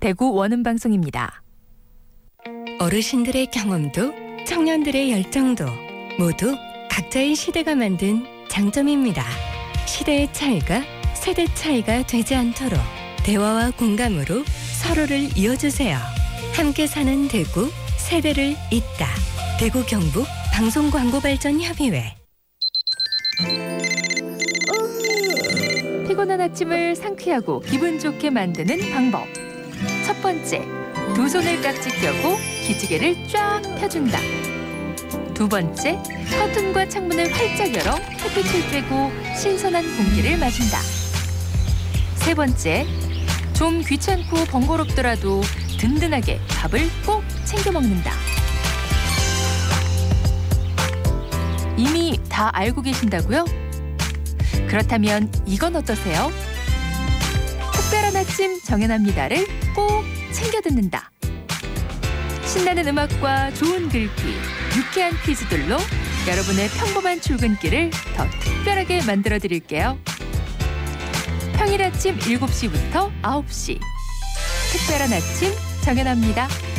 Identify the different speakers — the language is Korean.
Speaker 1: 대구 원음방송입니다.
Speaker 2: 어르신들의 경험도 청년들의 열정도 모두 각자의 시대가 만든 장점입니다. 시대의 차이가 세대 차이가 되지 않도록 대화와 공감으로 서로를 이어주세요. 함께 사는 대구, 세대를 잇다. 대구 경북 방송광고발전협의회.
Speaker 1: 피곤한 아침을 상쾌하고 기분 좋게 만드는 방법. 첫 번째, 두 손을 깍지 껴고 기지개를 쫙 펴준다. 두 번째, 커튼과 창문을 활짝 열어 햇빛을 쬐고 신선한 공기를 마신다. 세 번째, 좀 귀찮고 번거롭더라도 든든하게 밥을 꼭 챙겨 먹는다. 이미 다 알고 계신다고요? 그렇다면 이건 어떠세요? 특별한 아침 정연합니다를 꼭 챙겨 듣는다. 신나는 음악과 좋은 글귀, 유쾌한 퀴즈들로 여러분의 평범한 출근길을 더 특별하게 만들어 드릴게요. 평일 아침 7시부터 9시 특별한 아침 정연합니다.